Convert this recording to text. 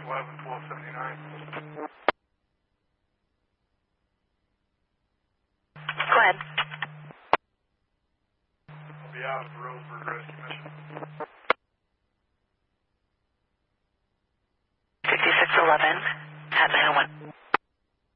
1279. Go ahead. I'll be out of the Roseburg Rescue Mission. 6611 at 901.